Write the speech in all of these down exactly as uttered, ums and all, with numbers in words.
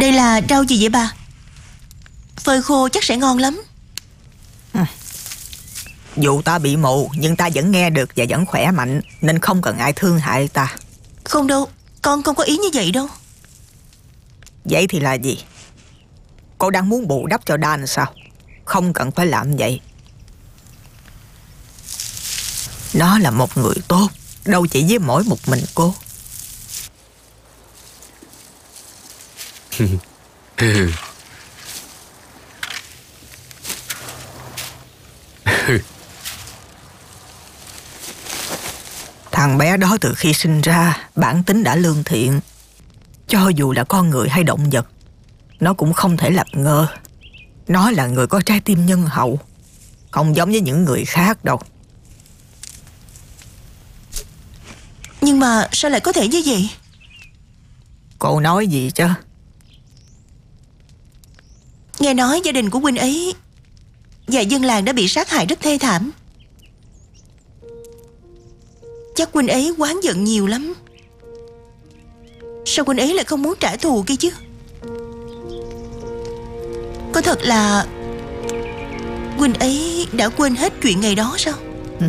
Đây là rau gì vậy bà? Phơi khô chắc sẽ ngon lắm. ừ. Dù ta bị mù nhưng ta vẫn nghe được và vẫn khỏe mạnh, nên không cần ai thương hại ta. Không đâu, con không có ý như vậy đâu. Vậy thì là gì? Cô đang muốn bù đắp cho Dan sao? Không cần phải làm vậy. Nó là một người tốt, đâu chỉ với mỗi một mình cô. Thằng bé đó từ khi sinh ra bản tính đã lương thiện. Cho dù là con người hay động vật, nó cũng không thể làm ngơ. Nó là người có trái tim nhân hậu, không giống với những người khác đâu. Nhưng mà sao lại có thể như vậy? Cô nói gì chứ? Nghe nói gia đình của huynh ấy và dân làng đã bị sát hại rất thê thảm. Chắc huynh ấy oán giận nhiều lắm. Sao huynh ấy lại không muốn trả thù kia chứ? Có thật là huynh ấy đã quên hết chuyện ngày đó sao? Ừ.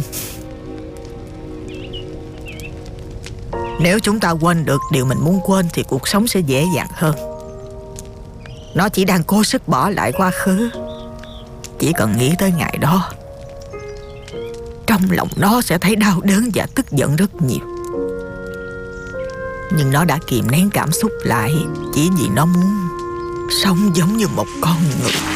Nếu chúng ta quên được điều mình muốn quên thì cuộc sống sẽ dễ dàng hơn. Nó chỉ đang cố sức bỏ lại quá khứ. Chỉ cần nghĩ tới ngày đó, trong lòng nó sẽ thấy đau đớn và tức giận rất nhiều. Nhưng nó đã kìm nén cảm xúc lại chỉ vì nó muốn sống giống như một con người.